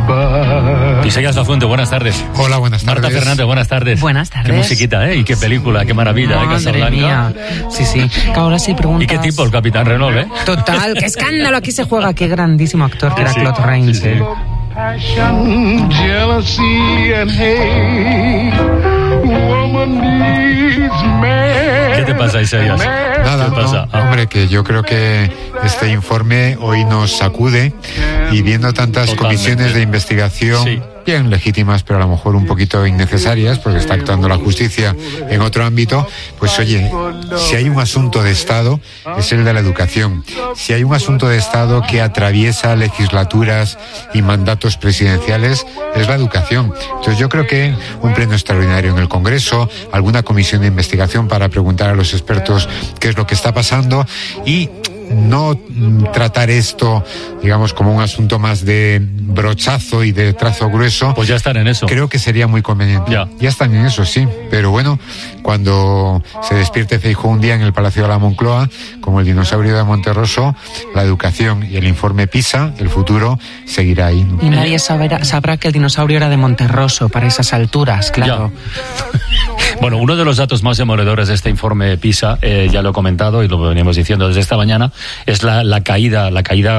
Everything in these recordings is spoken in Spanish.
Isaías Lafuente, buenas tardes. Hola, buenas tardes. Marta Fernández, buenas tardes. Buenas tardes. Qué musiquita, ¿eh? Y qué película, qué maravilla, ¿eh? Casablanca. Mía. Sí, sí. Que ahora sí preguntas... ¿Y qué tipo? El Capitán Renault, ¿eh? Total, qué escándalo aquí se juega. Qué grandísimo actor que era Claude Rains. Sí, sí. Passion, jealousy and hate. Woman needs man. ¿Qué te pasa, Isaías? Nada, ¿Qué pasa? no, hombre, que yo creo que este informe hoy nos sacude y viendo tantas Totalmente. comisiones de investigación, Sí. bien legítimas, pero a lo mejor un poquito innecesarias, porque está actuando la justicia en otro ámbito, pues oye, si hay un asunto de Estado, es el de la educación. Si hay un asunto de Estado que atraviesa legislaturas y mandatos presidenciales, es la educación. Entonces yo creo que un pleno extraordinario en el Congreso, alguna comisión de investigación para preguntar a los expertos qué es lo que está pasando y no tratar esto, digamos, como un asunto más de brochazo y de trazo grueso. Pues ya están en eso. Creo que sería muy conveniente. Ya están en eso, sí. Pero bueno, cuando se despierte Feijóo un día en el Palacio de la Moncloa, como el dinosaurio de Monterroso, la educación y el informe PISA, el futuro, seguirá ahí, ¿no? Y nadie sabrá que el dinosaurio era de Monterroso para esas alturas, claro. Bueno, uno de los datos más demoledores de este informe PISA, ya lo he comentado y lo veníamos diciendo desde esta mañana, es la caída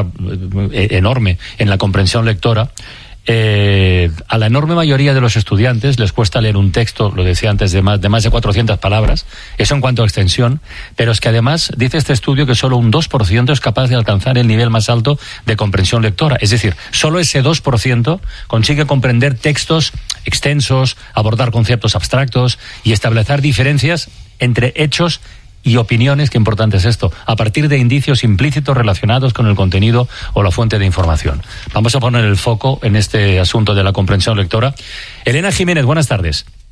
enorme en la comprensión lectora. A la enorme mayoría de los estudiantes les cuesta leer un texto, lo decía antes, de más de 400 palabras, eso en cuanto a extensión, pero es que además dice este estudio que solo un 2% es capaz de alcanzar el nivel más alto de comprensión lectora, es decir, solo ese 2% consigue comprender textos extensos, abordar conceptos abstractos y establecer diferencias entre hechos y opiniones, qué importante es esto, a partir de indicios implícitos relacionados con el contenido o la fuente de información. Vamos a poner el foco en este asunto de la comprensión lectora. Elena Jiménez, buenas tardes.